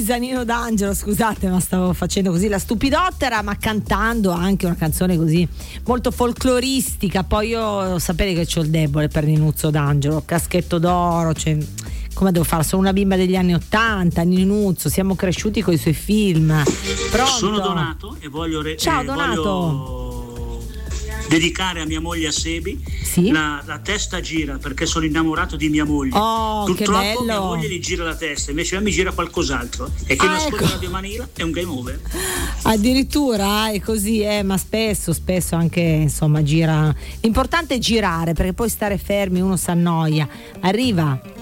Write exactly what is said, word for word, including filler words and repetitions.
Nino D'Angelo, scusate, ma stavo facendo così la stupidottera, ma cantando anche una canzone così molto folcloristica. Poi io sapete che c'ho il debole per Ninuzzo D'Angelo, Caschetto d'Oro, cioè, come devo fare? Sono una bimba degli anni Ottanta, Ninuzzo, siamo cresciuti con i suoi film. Pronto? Sono Donato e voglio re- Ciao eh, Donato. voglio dedicare a mia moglie Sebi. Sì? La, la testa gira perché sono innamorato di mia moglie. Oh, purtroppo che bello. mia moglie gli gira la testa, invece a me mi gira qualcos'altro, e che Ah, nasconde ecco. Radio Manila è un game over. Addirittura è così, eh, ma spesso, spesso anche insomma gira. L'importante è girare, perché poi stare fermi uno si annoia. Arriva